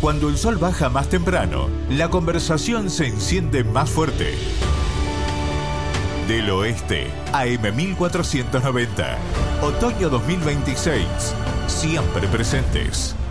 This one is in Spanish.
Cuando el sol baja más temprano, la conversación se enciende más fuerte. Del Oeste, AM 1490. Otoño 2026. Siempre presentes.